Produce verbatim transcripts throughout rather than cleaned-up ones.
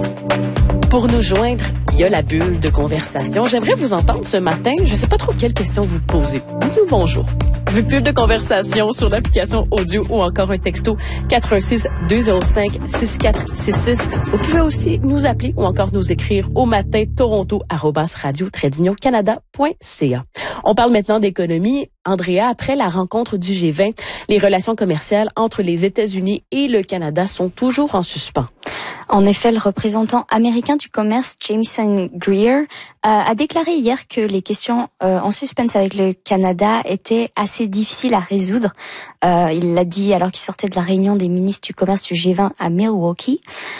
Pour nous joindre, il y a la bulle de conversation. J'aimerais vous entendre ce matin. Je ne sais pas trop quelles questions vous posez. Dites-nous bonjour. Bulle de conversation sur l'application audio ou encore un texto quatre un six, deux zéro cinq, six quatre six six. Vous pouvez aussi nous appeler ou encore nous écrire au matin toronto arobase radio trait d'union canada point c a. On parle maintenant d'économie. Andrea, après la rencontre du G vingt, les relations commerciales entre les États-Unis et le Canada sont toujours en suspens. En effet, le représentant américain du commerce, Jameson Greer, euh, a déclaré hier que les questions euh, en suspense avec le Canada étaient assez difficiles à résoudre. Euh, il l'a dit alors qu'il sortait de la réunion des ministres du commerce du G vingt à Milwaukee.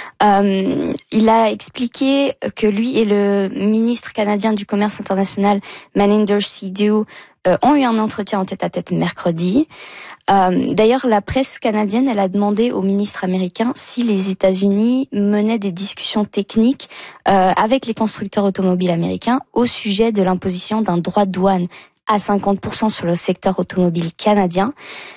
Euh, il a expliqué que lui et le ministre canadien du commerce international, Maninder Sidhu, euh, ont eu un entretien en tête-à-tête mercredi. Euh, d'ailleurs, la presse canadienne, elle a demandé au ministre américain si les États-Unis menaient des discussions techniques euh, avec les constructeurs automobiles américains au sujet de l'imposition d'un droit de douane à cinquante pour cent sur le secteur automobile canadien.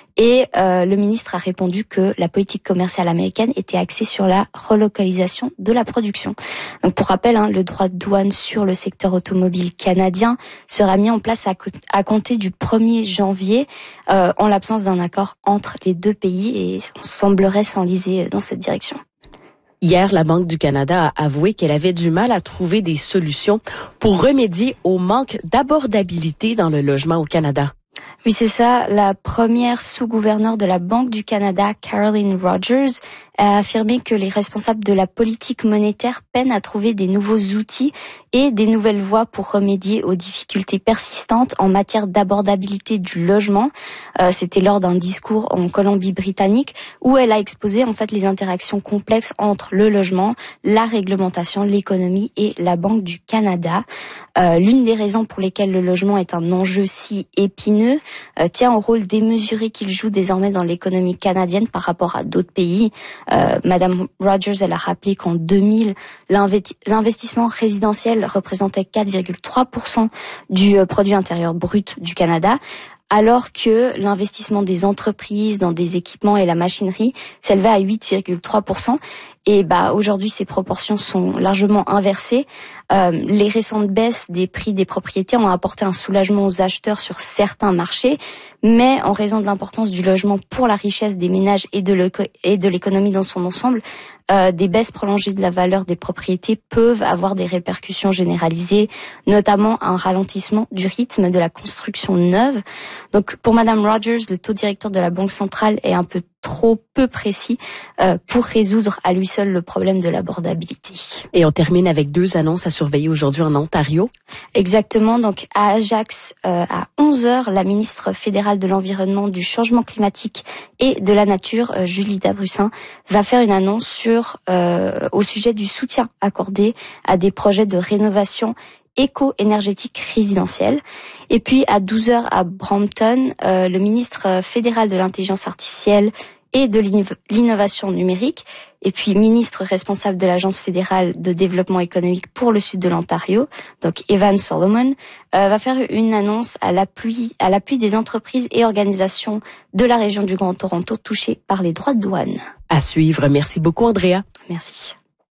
Et euh, le ministre a répondu que la politique commerciale américaine était axée sur la relocalisation de la production. Donc pour rappel, hein, le droit de douane sur le secteur automobile canadien sera mis en place à, co- à compter du premier janvier euh, en l'absence d'un accord entre les deux pays et on semblerait s'enliser dans cette direction. Hier, la Banque du Canada a avoué qu'elle avait du mal à trouver des solutions pour remédier au manque d'abordabilité dans le logement au Canada. Oui, c'est ça. La première sous-gouverneure de la Banque du Canada, Caroline Rogers, a affirmé que les responsables de la politique monétaire peinent à trouver des nouveaux outils et des nouvelles voies pour remédier aux difficultés persistantes en matière d'abordabilité du logement. Euh, c'était lors d'un discours en Colombie-Britannique où elle a exposé en fait les interactions complexes entre le logement, la réglementation, l'économie et la Banque du Canada. Euh, l'une des raisons pour lesquelles le logement est un enjeu si épineux euh, tient au rôle démesuré qu'il joue désormais dans l'économie canadienne par rapport à d'autres pays. Euh, Madame Rogers, elle a rappelé qu'en deux mille, l'investissement résidentiel représentait quatre virgule trois pour cent du produit intérieur brut du Canada, alors que l'investissement des entreprises dans des équipements et la machinerie s'élevait à huit virgule trois pour cent. Et bah aujourd'hui, ces proportions sont largement inversées. Euh, les récentes baisses des prix des propriétés ont apporté un soulagement aux acheteurs sur certains marchés, mais en raison de l'importance du logement pour la richesse des ménages et de, et de l'économie dans son ensemble, euh, des baisses prolongées de la valeur des propriétés peuvent avoir des répercussions généralisées, notamment un ralentissement du rythme de la construction neuve. Donc pour Madame Rogers, le taux directeur de la Banque centrale est un peu trop peu précis euh, pour résoudre à lui seul le problème de l'abordabilité. Et on termine avec deux annonces à surveiller aujourd'hui en Ontario. Exactement. Donc à Ajax, euh, à onze heures, la ministre fédérale de l'Environnement, du Changement climatique et de la Nature, euh, Julie Dabrussin, va faire une annonce sur euh, au sujet du soutien accordé à des projets de rénovation éco-énergétique résidentielle. Et puis à douze heures à Brampton, euh, le ministre fédéral de l'intelligence artificielle et de l'innovation numérique, et puis ministre responsable de l'Agence fédérale de développement économique pour le sud de l'Ontario, donc Evan Solomon, euh, va faire une annonce à l'appui, à l'appui des entreprises et organisations de la région du Grand Toronto touchées par les droits de douane. À suivre. Merci beaucoup, Andrea. Merci.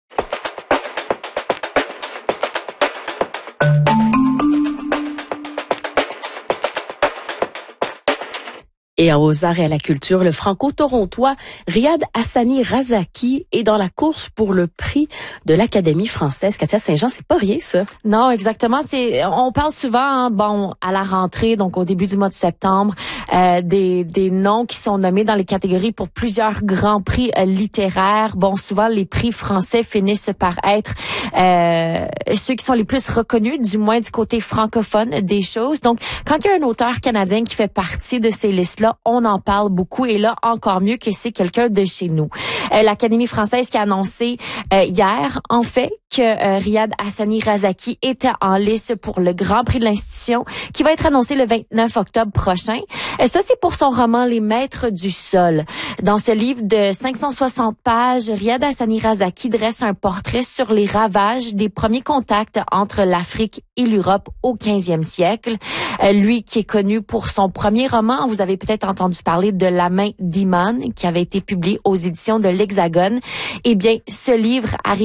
Et aux arts et à la culture, le franco-torontois Riyad Hassani Razaki est dans la course pour le prix de l'Académie française. Katia Saint-Jean, c'est pas rien, ça. Non, exactement. C'est, on parle souvent, hein, bon, à la rentrée, donc au début du mois de septembre, euh, des, des noms qui sont nommés dans les catégories pour plusieurs grands prix euh, littéraires. Bon, souvent, les prix français finissent par être euh, ceux qui sont les plus reconnus, du moins du côté francophone des choses. Donc, quand il y a un auteur canadien qui fait partie de ces listes-là, on en parle beaucoup et là, encore mieux que c'est quelqu'un de chez nous. Euh, L'Académie française qui a annoncé euh, hier, en fait, que euh, Riyad Hassani Razaki était en liste pour le Grand Prix de l'institution qui va être annoncé le vingt-neuf octobre prochain. Et ça, c'est pour son roman Les Maîtres du Sol. Dans ce livre de cinq cent soixante pages, Riyad Hassani Razaki dresse un portrait sur les ravages des premiers contacts entre l'Afrique et l'Europe au quinzième siècle. Euh, lui qui est connu pour son premier roman, vous avez peut-être entendu parler de La main d'Iman, qui avait été publié aux éditions de l'Hexagone. Eh bien, ce livre arrive